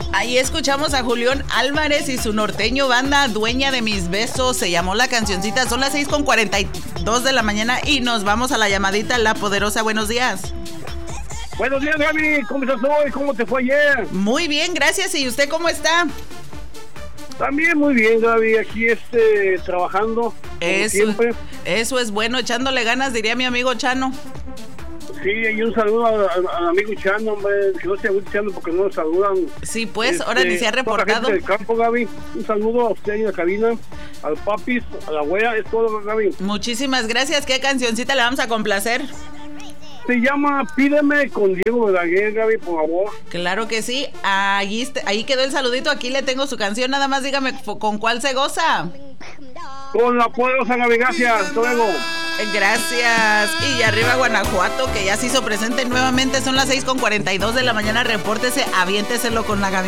Ahí escuchamos a Julián Álvarez y su norteño banda Dueña de mis besos. Se llamó la cancioncita. Son las 6:42 de la mañana y nos vamos a la llamadita La Poderosa. Buenos días. Buenos días, Gaby. ¿Cómo estás hoy? ¿Cómo te fue ayer? Muy bien, gracias. ¿Y usted cómo está? También muy bien, Gaby. Aquí trabajando, como siempre. Eso es bueno, echándole ganas, diría mi amigo Chano. Sí, y un saludo al amigo Chano, hombre, que no se escuchando porque no nos saludan. Sí, pues, ahora ni se ha reportado. Toda la gente del campo, Gaby. Un saludo a usted en la cabina, al papis, a la abuela, es todo, Gaby. Muchísimas gracias. ¿Qué cancioncita le vamos a complacer? Se llama Pídeme con Diego Verdaguer, Gaby, por favor. Claro que sí. Ahí quedó el saludito. Aquí le tengo su canción. Nada más dígame con cuál se goza. Con La Poderosa, Gaby. Gracias. Hasta luego. Gracias. Y arriba Guanajuato, que ya se hizo presente nuevamente. Son las 6:42 de la mañana. Repórtese, aviénteselo con la Gaby.